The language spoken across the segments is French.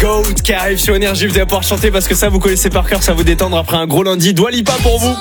Goat qui arrive sur Énergie. Vous allez pouvoir chanter parce que ça, vous connaissez par cœur, ça va vous détendre après un gros lundi. Dua Lipa pour vous.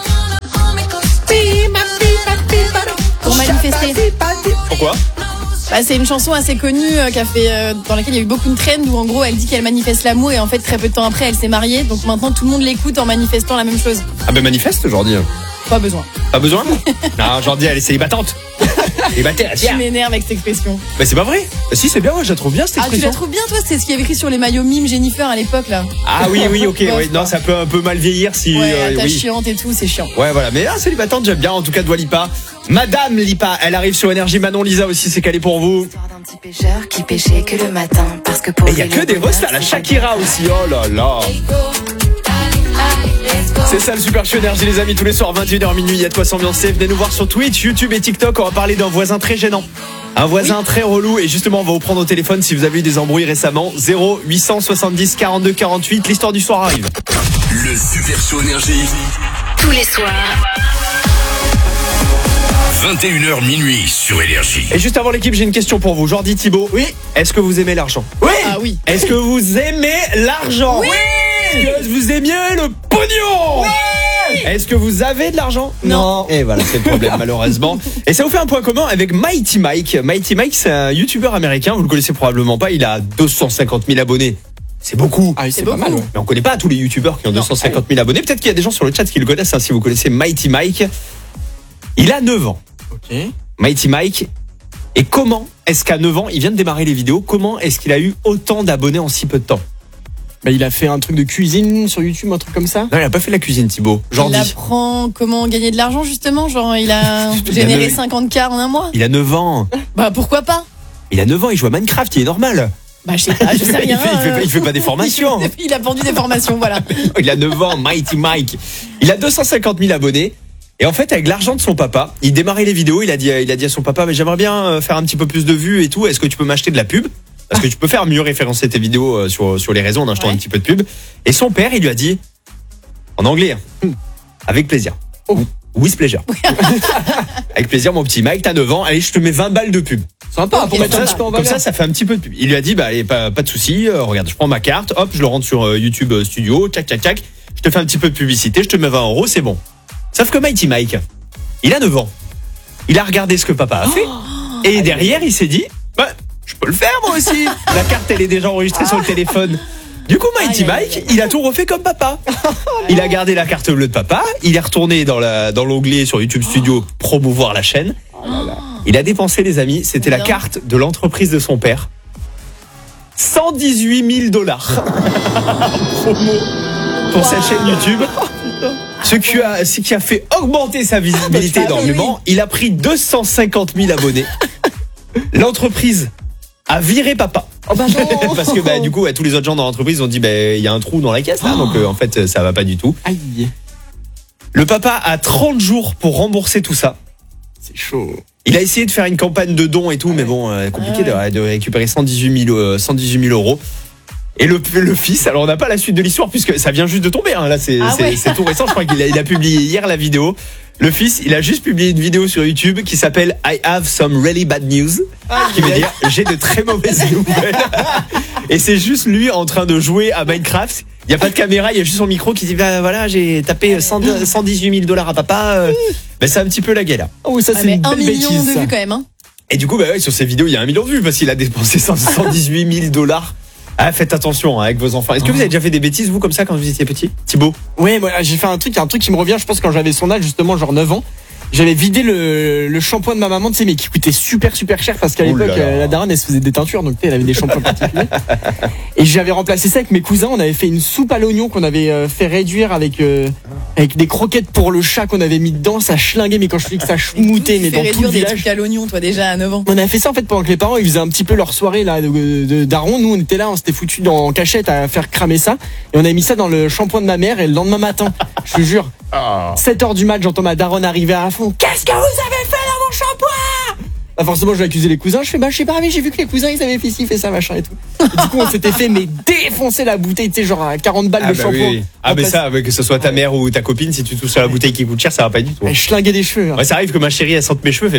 Pour manifester. Pourquoi? C'est une chanson assez connue dans laquelle il y a eu beaucoup de trends où en gros elle dit qu'elle manifeste l'amour et en fait très peu de temps après elle s'est mariée. Donc maintenant tout le monde l'écoute en manifestant la même chose. Ah ben manifeste aujourd'hui. Pas besoin. Pas besoin? Non, aujourd'hui elle est célibatante. Je m'énerve avec cette expression. Mais c'est pas vrai. Si, c'est bien, moi je la trouve bien cette expression. Tu la trouves bien toi? C'est ce qu'il y avait écrit sur les maillots mime Jennifer à l'époque là. Ah oui, ok. Ouais, non, ça peut un peu mal vieillir si. Ta chiante et tout, c'est chiant. Ouais, voilà. Mais célibatante, j'aime bien. En tout cas, Dua Lipa. Madame Lipa, elle arrive sur Énergie. Manon Lisa aussi, c'est calé pour vous. D'un petit pêcheur qui pêchait que le matin parce que pour. Et il y a que des rosses là, la Shakira aussi. Oh là là. C'est ça le Super Show Énergie les amis, tous les soirs 21h minuit, il y a de quoi s'ambiancer. Venez nous voir sur Twitch, YouTube et TikTok, on va parler d'un voisin très gênant. Un voisin très relou et justement on va vous prendre au téléphone si vous avez eu des embrouilles récemment. 0870 42 48, l'histoire du soir arrive. Le Super Show Énergie. Tous les soirs. 21h minuit sur Énergie. Et juste avant l'équipe, j'ai une question pour vous. Jordi, Thibaut. Oui. Est-ce que vous aimez l'argent? Oui. Ah oui. Est-ce que vous aimez l'argent? Oui. Est-ce que vous aimiez le pognon? Oui. Est-ce que vous avez de l'argent? Non. Et voilà, c'est le problème malheureusement. Et ça vous fait un point commun avec Mighty Mike. Mighty Mike, c'est un youtubeur américain, vous le connaissez probablement pas, il a 250 000 abonnés. C'est beaucoup. Ah oui, c'est pas mal. Ouais. Mais on connaît pas tous les youtubeurs qui ont 250 000 abonnés. Peut-être qu'il y a des gens sur le chat qui le connaissent, si vous connaissez Mighty Mike. Il a 9 ans. Ok. Mighty Mike. Et comment est-ce qu'à 9 ans, il vient de démarrer les vidéos, comment est-ce qu'il a eu autant d'abonnés en si peu de temps? Il a fait un truc de cuisine sur YouTube, un truc comme ça. Non, il a pas fait de la cuisine, Thibaut. Il apprend comment gagner de l'argent, justement. Genre, il a généré 50K en un mois. Il a 9 ans. Pourquoi pas? Il a 9 ans, il joue à Minecraft, il est normal. Je sais pas, je sais rien. Il fait pas des formations. Il a vendu des formations, voilà. Il a 9 ans, Mighty Mike. Il a 250 000 abonnés. Et en fait, avec l'argent de son papa, il démarrait les vidéos, il a dit à son papa, mais j'aimerais bien faire un petit peu plus de vues et tout. Est-ce que tu peux m'acheter de la pub? Parce que tu peux faire mieux référencer tes vidéos sur les réseaux en achetant un petit peu de pub. Et son père, il lui a dit, en anglais, avec plaisir. With pleasure. Avec plaisir, mon petit Mike, t'as 9 ans, allez, je te mets 20 balles de pub. Sympa, pour mettre un petit peu en valeur. Comme ça fait un petit peu de pub. Il lui a dit, allez, pas de souci, regarde, je prends ma carte, hop, je le rentre sur YouTube Studio, tchac, je te fais un petit peu de publicité, je te mets 20 €, c'est bon. Sauf que Mighty Mike, il a 9 ans. Il a regardé ce que papa a fait. Et derrière, il s'est dit, je peux le faire moi aussi. La carte, elle est déjà enregistrée sur le téléphone. Du coup, Mighty Mike, il a tout refait comme papa. Il a gardé la carte bleue de papa. Il est retourné dans l'onglet sur YouTube Studio promouvoir la chaîne. Il a dépensé, les amis, c'était la carte de l'entreprise de son père. $118 000 promo pour sa chaîne YouTube. Ce qui a fait augmenter sa visibilité énormément. Il a pris 250 000 abonnés. L'entreprise a viré papa. Parce que du coup tous les autres gens dans l'entreprise ont dit il y a un trou dans la caisse là, donc en fait ça va pas du tout. Aïe. Le papa a 30 jours pour rembourser tout ça. C'est chaud. Il a essayé de faire une campagne de dons et tout, mais bon, compliqué de récupérer 118 000 €. Et le fils, alors on n'a pas la suite de l'histoire puisque ça vient juste de tomber, là c'est tout récent, je crois qu'il a publié hier la vidéo. Le fils, il a juste publié une vidéo sur YouTube qui s'appelle I have some really bad news, qui veut dire j'ai de très mauvaises nouvelles. Et c'est juste lui en train de jouer à Minecraft. Il n'y a pas de caméra, il y a juste son micro qui dit voilà, j'ai tapé 118 000 $ à papa. C'est un petit peu la galère. Oh, ça c'est une 1 belle million bêtise, de vues quand même. Et du coup, sur ces vidéos, il y a 1 million de vues parce qu'il a dépensé 118 000 $. Faites attention avec vos enfants. Est-ce que vous avez déjà fait des bêtises, vous, comme ça, quand vous étiez petit, Thibaut? Ouais, moi j'ai fait un truc qui me revient, je pense, quand j'avais son âge, justement, genre 9 ans. J'avais vidé le shampoing de ma maman, tu sais, mais qui coûtait super cher parce qu'à l'époque, la daronne, elle se faisait des teintures, donc elle avait des shampoings particuliers. Et j'avais remplacé ça avec mes cousins. On avait fait une soupe à l'oignon qu'on avait fait réduire avec des croquettes pour le chat qu'on avait mis dedans. Ça schlinguait, mais quand je te dis que ça schmoutait, mais dans tout le village. Des trucs à l'oignon, toi, déjà à 9 ans. On avait fait ça en fait pendant que les parents ils faisaient un petit peu leur soirée là de daron. Nous on était là, on s'était foutus en cachette à faire cramer ça. Et on avait mis ça dans le shampoing de ma mère. Et le lendemain matin, je te jure, 7h du mat, j'entends ma daronne arriver à fond. Qu'est-ce que vous avez fait dans mon shampoing? Forcément je vais accuser les cousins. Je fais je sais pas, mais j'ai vu que les cousins ils avaient fait ci, fait ça, machin et tout. Et du coup on s'était fait défoncer la bouteille, tu sais, genre à 40 balles de shampoing. Oui. Mais ça, que ce soit ta mère ou ta copine, si tu touches à la bouteille qui coûte cher, ça va pas du tout. Je schlinguais des cheveux. Ça arrive que ma chérie elle sente mes cheveux, fait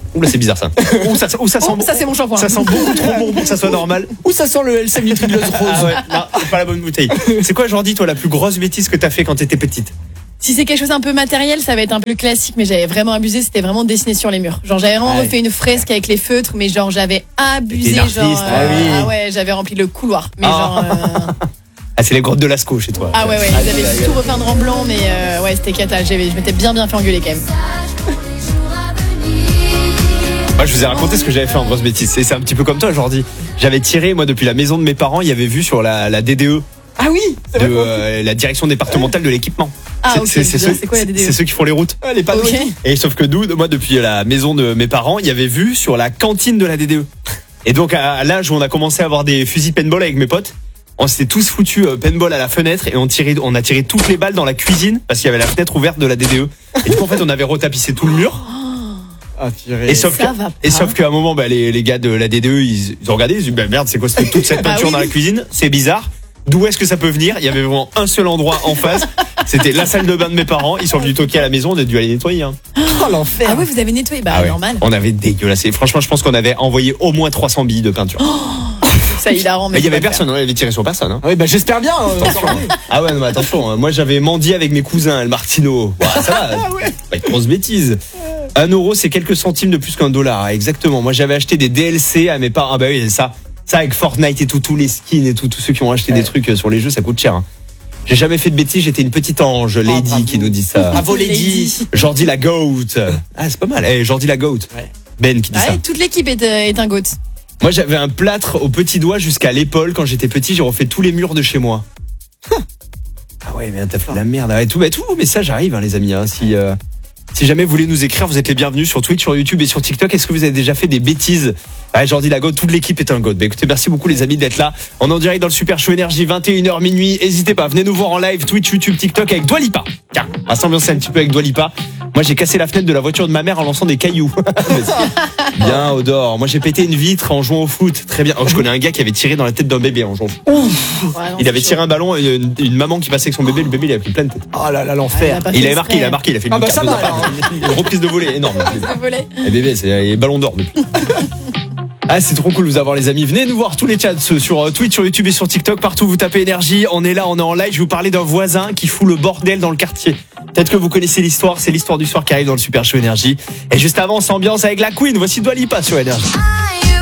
Oula, c'est bizarre ça. Ouh, ça sent Oh, ça c'est mon shampoing. ça sent beaucoup trop bon pour que ça soit normal. Où ça sent le LC nitrileuse rose? Ah ouais, non, c'est pas la bonne bouteille. C'est quoi, Jordi, toi, la plus grosse bêtise que t'as fait quand t'étais petite? Si c'est quelque chose un peu matériel, ça va être un peu classique, mais j'avais vraiment abusé, c'était vraiment dessiner sur les murs. Genre j'avais vraiment Ouais. refait une fresque avec les feutres, mais genre j'avais abusé, T'es genre narcisse, ah oui. ah ouais, j'avais rempli le couloir. Mais Ah. genre Ah, c'est les grottes de Lascaux chez toi. ah ouais ouais, ils avaient tout repeindre en blanc, mais ouais, c'était cata, je m'étais bien fait engueuler quand même. Moi, je vous ai raconté ce que j'avais fait en grosse bêtise. C'est un petit peu comme toi, Jordi. J'avais tiré, moi, depuis la maison de mes parents, il y avait vu sur la DDE, Ah oui, c'est de vrai. la direction départementale de l'équipement. Ah ok, c'est ceux, c'est quoi la DDE? c'est ceux qui font les routes. Les panneaux. Ok. Et sauf que nous, moi, depuis la maison de mes parents, il y avait vu sur la cantine de la DDE. Et donc, à l'âge où on a commencé à avoir des fusils paintball avec mes potes, on s'était tous foutus paintball à la fenêtre et on a tiré toutes les balles dans la cuisine parce qu'il y avait la fenêtre ouverte de la DDE. Et du coup, en fait, on avait retapissé tout le mur. Ah, tiré. Et sauf Ça va et pas. sauf qu'à un moment, bah, les gars de la DDE, ils ont regardé, ils ont dit, bah, merde, c'est quoi toute cette Bah peinture oui. dans la cuisine? C'est bizarre. D'où est-ce que ça peut venir? Il y avait vraiment un seul endroit en face. C'était la salle de bain de mes parents. Ils sont venus toquer à la maison, on a dû aller nettoyer. Hein. Oh, l'enfer. Ah ouais, vous avez nettoyé, bah Ah ouais. normal. On avait dégueulassé. Franchement, je pense qu'on avait envoyé au moins 300 billes de peinture. Ça hilarant, Mais il y faut avait pas le personne, on avait tiré sur personne. Hein. Ah oui, bah j'espère bien. Ah ouais, non, mais attention, hein. Moi j'avais mendié avec mes cousins, le Martino. Ouah, ça va, pas une grosse bêtise. 1 euro, c'est quelques centimes de plus qu'un dollar. Exactement. Moi j'avais acheté des DLC à mes parents. Ah bah oui, ça avec Fortnite et tout, tous les skins et tout, tous ceux qui ont acheté des trucs sur les jeux, ça coûte cher. Hein. J'ai jamais fait de bêtises, j'étais une petite ange, Lady, bravo. qui nous dit ça. Bravo, Lady. Lady. Jordi la goat. Ah, c'est pas mal. Eh, Jordi la goat. Ouais. Ben qui dit faire. ça. Ouais, toute l'équipe est un goat. Moi, j'avais un plâtre au petit doigt jusqu'à l'épaule quand j'étais petit. J'ai refait tous les murs de chez moi. Ah ouais, mais t'as fait de la merde. Ouais, tout, mais ça, j'arrive, hein, les amis. Hein, si jamais vous voulez nous écrire, vous êtes les bienvenus sur Twitch, sur YouTube et sur TikTok. Est-ce que vous avez déjà fait des bêtises? Ouais, Jordi la goat, toute l'équipe est un goat. Bah, écoutez, merci beaucoup les amis d'être là. On est en direct dans le Super Show Énergie, 21h minuit. N'hésitez pas, venez nous voir en live, Twitch, YouTube, TikTok avec Dua Lipa. Tiens, on va s'ambiancer un petit peu avec Dua Lipa. Moi, j'ai cassé la fenêtre de la voiture de ma mère en lançant des cailloux. Bien, Odor. Moi, j'ai pété une vitre en jouant au foot. Très bien. Oh, je connais un gars qui avait tiré dans la tête d'un bébé en jouant au foot. Ouais, non, Il avait c'est tiré un ballon et une maman qui passait avec son bébé. Le bébé, il a pris plein de tête. Oh là là, chaud. l'enfer. Ah, Il avait marqué, il a fait une Ah bah, carte ça de va, départ. Une reprise de volée énorme. Le volet. Et bébé, c'est ballon d'or depuis. Ah, c'est trop cool de vous avoir les amis. Venez nous voir tous les chats sur Twitch, sur YouTube et sur TikTok. Partout vous tapez énergie. On est là, on est en live. Je vais vous parler d'un voisin qui fout le bordel dans le quartier. Peut-être que vous connaissez l'histoire. C'est l'histoire du soir qui arrive dans le Super Show Énergie. Et juste avant, on s'ambiance avec la Queen. Voici Dua Lipa sur Énergie.